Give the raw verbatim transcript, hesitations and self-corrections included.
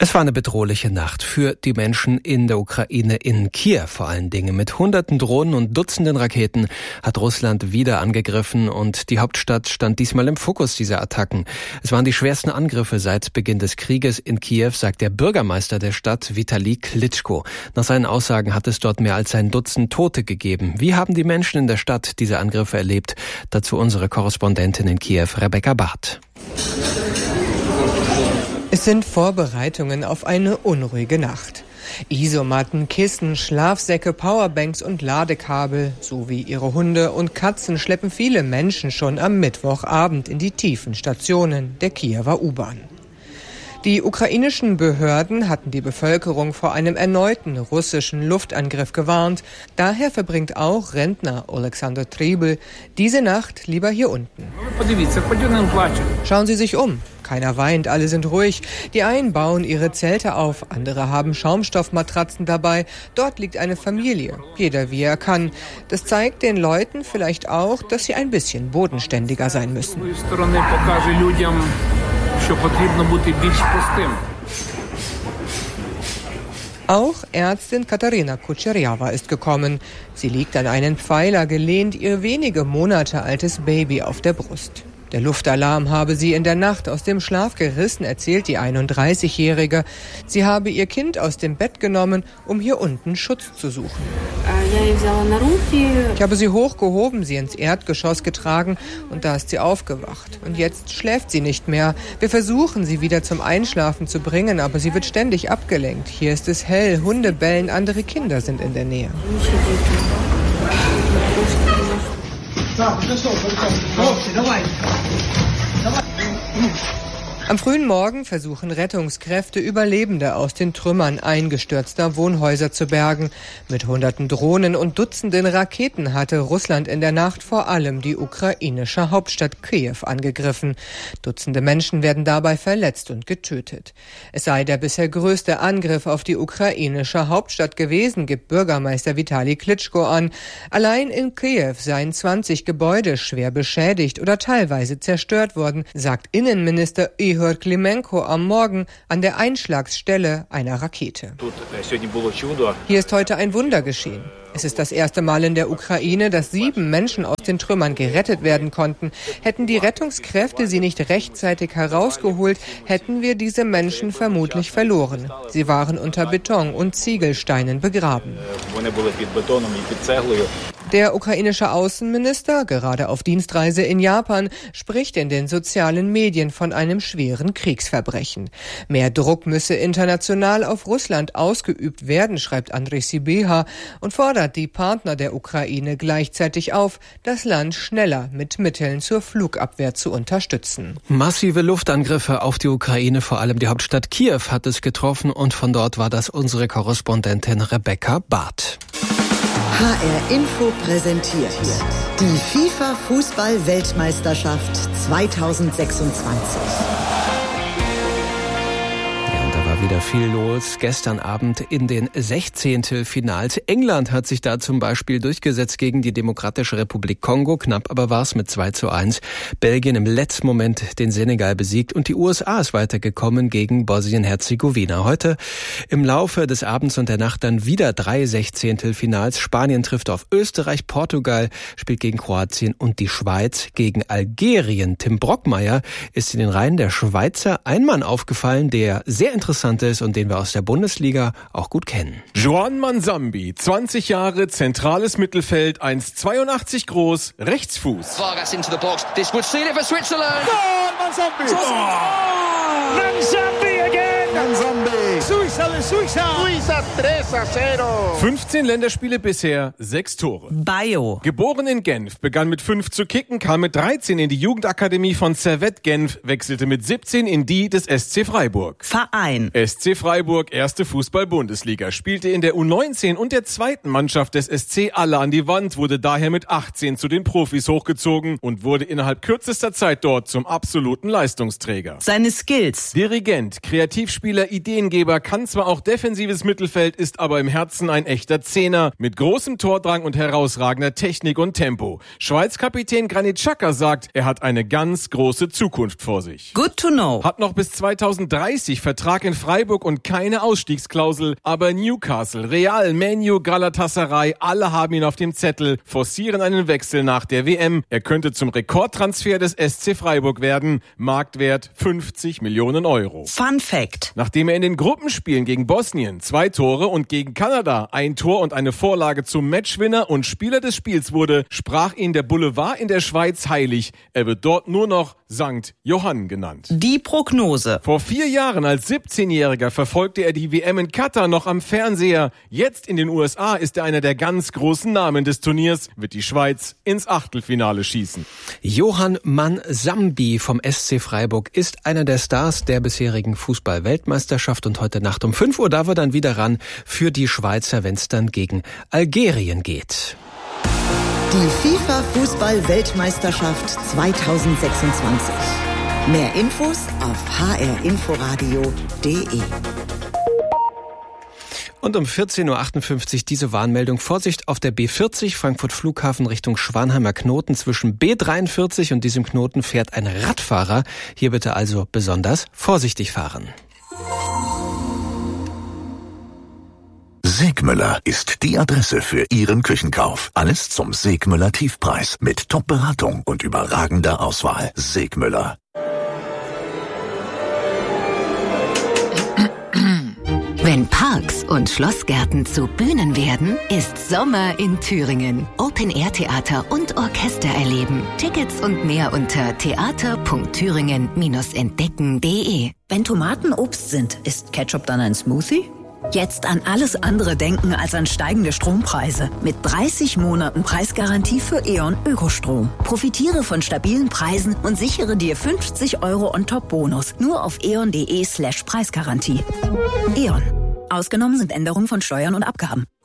Es war eine bedrohliche Nacht für die Menschen in der Ukraine, in Kiew vor allen Dingen. Mit hunderten Drohnen und Dutzenden Raketen hat Russland wieder angegriffen und die Hauptstadt stand diesmal im Fokus dieser Attacken. Es waren die schwersten Angriffe seit Beginn des Krieges in Kiew, sagt der Bürgermeister der Stadt, Vitali Klitschko. Nach seinen Aussagen hat es dort mehr als ein Dutzend Tote gegeben. Wie haben die Menschen in der Stadt diese Angriffe erlebt? Dazu unsere Korrespondentin in Kiew, Rebecca Barth. Es sind Vorbereitungen auf eine unruhige Nacht. Isomatten, Kissen, Schlafsäcke, Powerbanks und Ladekabel sowie ihre Hunde und Katzen schleppen viele Menschen schon am Mittwochabend in die tiefen Stationen der Kiewer U-Bahn. Die ukrainischen Behörden hatten die Bevölkerung vor einem erneuten russischen Luftangriff gewarnt. Daher verbringt auch Rentner Alexander Tribel diese Nacht lieber hier unten. Schauen Sie sich um. Keiner weint, alle sind ruhig. Die einen bauen ihre Zelte auf, andere haben Schaumstoffmatratzen dabei. Dort liegt eine Familie, jeder wie er kann. Das zeigt den Leuten vielleicht auch, dass sie ein bisschen bodenständiger sein müssen. Auch Ärztin Katarina Kucherjawa ist gekommen. Sie liegt an einen Pfeiler gelehnt, ihr wenige Monate altes Baby auf der Brust. Der Luftalarm habe sie in der Nacht aus dem Schlaf gerissen, erzählt die einunddreißigjährige. Sie habe ihr Kind aus dem Bett genommen, um hier unten Schutz zu suchen. Ich habe sie hochgehoben, sie ins Erdgeschoss getragen und da ist sie aufgewacht. Und jetzt schläft sie nicht mehr. Wir versuchen, sie wieder zum Einschlafen zu bringen, aber sie wird ständig abgelenkt. Hier ist es hell, Hunde bellen, andere Kinder sind in der Nähe. Am frühen Morgen versuchen Rettungskräfte, Überlebende aus den Trümmern eingestürzter Wohnhäuser zu bergen. Mit hunderten Drohnen und Dutzenden Raketen hatte Russland in der Nacht vor allem die ukrainische Hauptstadt Kiew angegriffen. Dutzende Menschen werden dabei verletzt und getötet. Es sei der bisher größte Angriff auf die ukrainische Hauptstadt gewesen, gibt Bürgermeister Vitali Klitschko an. Allein in Kiew seien zwanzig Gebäude schwer beschädigt oder teilweise zerstört worden, sagt Innenminister Ihor Klimenko am Morgen an der Einschlagsstelle einer Rakete. Hier ist heute ein Wunder geschehen. Es ist das erste Mal in der Ukraine, dass sieben Menschen aus den Trümmern gerettet werden konnten. Hätten die Rettungskräfte sie nicht rechtzeitig herausgeholt, hätten wir diese Menschen vermutlich verloren. Sie waren unter Beton und Ziegelsteinen begraben. Der ukrainische Außenminister, gerade auf Dienstreise in Japan, spricht in den sozialen Medien von einem schweren Kriegsverbrechen. Mehr Druck müsse international auf Russland ausgeübt werden, schreibt Andrei Sibiha und fordert die Partner der Ukraine gleichzeitig auf, das Land schneller mit Mitteln zur Flugabwehr zu unterstützen. Massive Luftangriffe auf die Ukraine, vor allem die Hauptstadt Kiew hat es getroffen und von dort war das unsere Korrespondentin Rebecca Barth. H R Info präsentiert die FIFA-Fußball-Weltmeisterschaft zweitausendsechsundzwanzig. Wieder viel los. Gestern Abend in den Sechzehntelfinals. England hat sich da zum Beispiel durchgesetzt gegen die Demokratische Republik Kongo. Knapp aber war es mit zwei zu eins. Belgien im letzten Moment den Senegal besiegt und die U S A ist weitergekommen gegen Bosnien-Herzegowina. Heute im Laufe des Abends und der Nacht dann wieder drei Sechzehntelfinals. Spanien trifft auf Österreich, Portugal spielt gegen Kroatien und die Schweiz gegen Algerien. Tim Brockmeier ist in den Reihen der Schweizer ein Mann aufgefallen, der sehr interessant ist und den wir aus der Bundesliga auch gut kennen. Joan Manzambi, zwanzig Jahre, zentrales Mittelfeld, eins Komma zweiundachtzig groß, Rechtsfuß. Vargas into the box. This would seal it for Switzerland. Goal, Manzambi! Oh! Manzambi again! Manzambi! Suiza, Suiza! Suiza drei zu null. fünfzehn Länderspiele bisher, sechs Tore. Bayo. Geboren in Genf, begann mit fünf zu kicken, kam mit dreizehn in die Jugendakademie von Servette Genf, wechselte mit siebzehn in die des S C Freiburg. Verein. S C Freiburg, erste Fußball-Bundesliga, spielte in der U neunzehn und der zweiten Mannschaft des S C alle an die Wand, wurde daher mit achtzehn zu den Profis hochgezogen und wurde innerhalb kürzester Zeit dort zum absoluten Leistungsträger. Seine Skills. Dirigent, Kreativspieler, Ideengeber, kann zwar auch defensives Mittelfeld Mittelfeld, ist aber im Herzen ein echter Zehner mit großem Tordrang und herausragender Technik und Tempo. Schweiz-Kapitän Granit Xhaka sagt, er hat eine ganz große Zukunft vor sich. Good to know. Hat noch bis zweitausenddreißig Vertrag in Freiburg und keine Ausstiegsklausel, aber Newcastle, Real, Man U, Galatasaray, alle haben ihn auf dem Zettel, forcieren einen Wechsel nach der W M. Er könnte zum Rekordtransfer des S C Freiburg werden, Marktwert fünfzig Millionen Euro. Fun Fact. Nachdem er in den Gruppenspielen gegen Bosnien zwei Tore und gegen Kanada ein Tor und eine Vorlage zum Matchwinner und Spieler des Spiels wurde, sprach ihn der Boulevard in der Schweiz heilig. Er wird dort nur noch Sankt Johann genannt. Die Prognose. Vor vier Jahren als siebzehnjähriger verfolgte er die W M in Katar noch am Fernseher. Jetzt in den U S A ist er einer der ganz großen Namen des Turniers, wird die Schweiz ins Achtelfinale schießen. Johann Mansambi vom S C Freiburg ist einer der Stars der bisherigen Fußball-Weltmeisterschaft und heute Nacht um fünf Uhr darf er dann wieder ran für die Schweizer, wenn es dann gegen Algerien geht. Die FIFA-Fußball-Weltmeisterschaft zweitausendsechsundzwanzig. Mehr Infos auf h r inforadio punkt d e. Und um vierzehn Uhr achtundfünfzig diese Warnmeldung. Vorsicht auf der B vierzig Frankfurt Flughafen Richtung Schwanheimer Knoten. Zwischen B dreiundvierzig und diesem Knoten fährt ein Radfahrer. Hier bitte also besonders vorsichtig fahren. Segmüller ist die Adresse für Ihren Küchenkauf. Alles zum Segmüller Tiefpreis mit Top-Beratung und überragender Auswahl. Segmüller. Wenn Parks und Schlossgärten zu Bühnen werden, ist Sommer in Thüringen. Open-Air-Theater und Orchester erleben. Tickets und mehr unter theater punkt thüringen Bindestrich entdecken punkt d e. Wenn Tomaten Obst sind, ist Ketchup dann ein Smoothie? Jetzt an alles andere denken als an steigende Strompreise. Mit dreißig Monaten Preisgarantie für E.ON Ökostrom. Profitiere von stabilen Preisen und sichere dir fünfzig Euro on-top-Bonus. Nur auf eon punkt de slash Preisgarantie. E.ON. Ausgenommen sind Änderungen von Steuern und Abgaben.